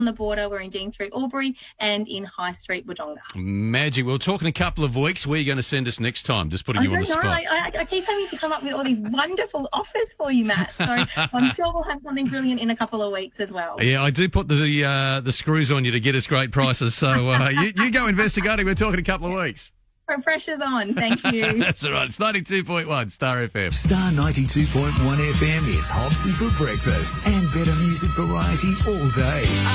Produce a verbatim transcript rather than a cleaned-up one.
on the border. We're in Dean Street, Albury, and in High Street, Wodonga. Magic. We'll talk in a couple of weeks. Where are you going to send us next time? Just putting I you on the don't spot. know. I, I, I keep having to come up with all these wonderful offers for you, Matt. So I'm sure we'll have something brilliant in a couple of weeks as well. Yeah, I do put the uh, the screws on you to get us great prices. So uh, you, you go investigating. We'll talk in a couple of weeks. Pressure's on. Thank you. That's all right. It's ninety-two point one Star F M. Star ninety-two point one F M is Hobsy for breakfast and better music variety all day.